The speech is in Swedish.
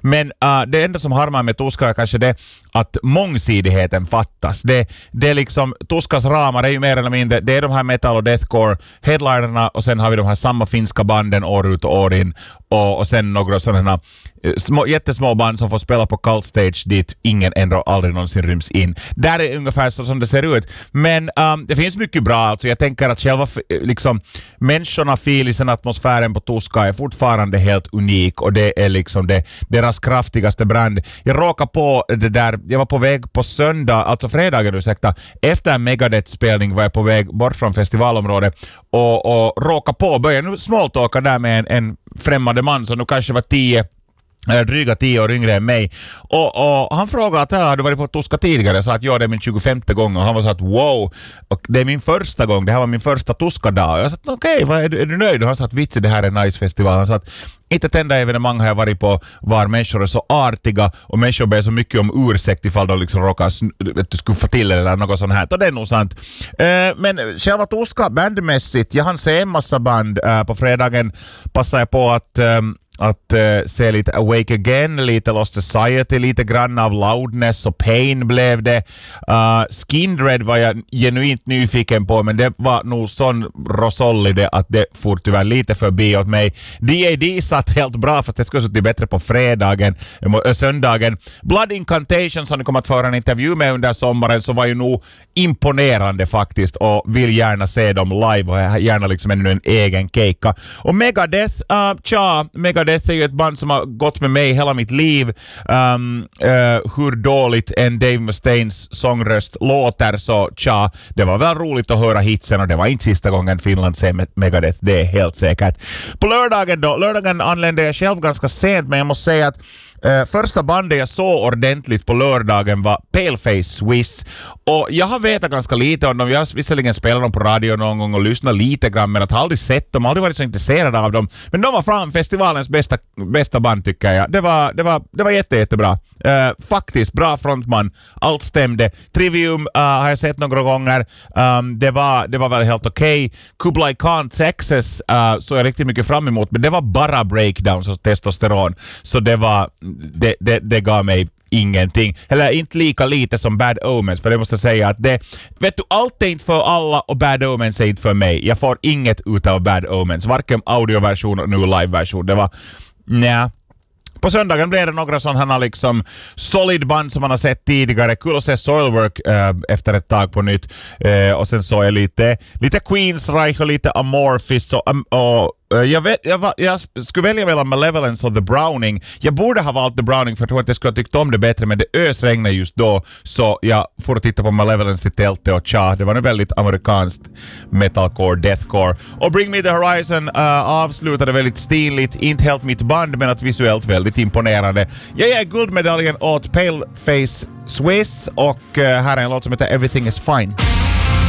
Men det enda som harmar med Tuska är kanske det att mångsidigheten fattas. Det är liksom, Tuskas ramar är ju mer eller mindre, det är de här metal och deathcore headlinerna och sen har vi de här samma finska banden år ut och år in och sen några sådana jättesmå band som får spela på cult stage dit ingen ändå aldrig någonsin ryms in. Där är ungefär så som det ser ut. Men det finns mycket bra. Alltså jag tänker att själva liksom, människorna, filisen, atmosfären på Tuska är fortfarande helt unik och det är liksom deras kraftigaste brand. Jag råkade på det där, jag var på väg på söndag, alltså fredagen ursäkta, efter en Megadeth-spelning var jag på väg bort från festivalområdet och råkade på och började nu smalltalka där med en främmande man som nu kanske var dryga 10 år yngre än mig. Och han frågade att har du varit på Tuska tidigare? Jag sa att ja, det är min 25:e gång. Och han var så att wow, och det är min första gång. Det här var min första Tuska-dag. Och jag sa att okej, är du nöjd? Och han sa att vitsi, det här är nice festival. Han sa att inte ett enda evenemang har jag varit på var människor är så artiga och människor ber så mycket om ursäkt ifall de liksom råkar skuffa till eller något sånt här. Och det är nog sant. Men själva Tuska bandmässigt, jag hann se en massa band på fredagen. Passade jag på att se lite Awake Again, lite Lost Society, lite grann av Loudness och Pain blev det. Skindred var jag genuint nyfiken på, men det var nog sån rosolli det att det får tyvärr lite förbi åt mig. D.A.D. satt helt bra för att det skulle sitta bättre på söndagen. Blood Incantation som ni kommer att föra en intervju med under sommaren så var ju nog imponerande faktiskt och vill gärna se dem live och gärna liksom ännu en egen keikka. Och Megadeth, Megadeth är ju ett band som har gått med mig hela mitt liv. Hur dåligt en Dave Mustaines sångröst låter så det var väl roligt att höra hitsen och det var inte sista gången Finland ser Megadeth, det är helt säkert. På lördagen anlände jag själv ganska sent, men jag måste säga att första bandet jag såg ordentligt på lördagen var Paleface Swiss och jag har vetat ganska lite om dem. Jag har visserligen spelat dem på radio någon gång och lyssnat lite grann, men att aldrig sett dem, aldrig varit så intresserad av dem. Men de var fram festivalens bästa band tycker jag. Det var jättebra. Faktiskt bra frontman. Allt stämde. Trivium har jag sett några gånger. Det var väl helt okej. Kublai Khan Texas så jag riktigt mycket fram emot, men det var bara breakdowns och testosteron. Så det gav mig ingenting. Eller inte lika lite som Bad Omens, för det måste jag säga att vet du, allt är inte för alla och Bad Omens är inte för mig. Jag får inget ut av Bad Omens. Varken audioversion och nu liveversion. Det var På söndagen blev det några sådana liksom solid band som man har sett tidigare. Kul att se Soilwork efter ett tag på nytt. Och sen så är lite Queensryche och lite Amorphis och jag skulle välja mellan Malevolence och The Browning. Jag borde ha valt The Browning för jag tror att jag skulle ha tyckt om det bättre, men det ösregnade just då så jag får titta på Malevolence i tältet och det var nu väldigt amerikanskt metalcore, deathcore. Och Bring Me The Horizon avslutade väldigt stiligt, inte helt mitt band men att visuellt väldigt imponerande. Jag ger guldmedaljen åt Paleface Swiss och här är en låt som heter Everything Is Fine.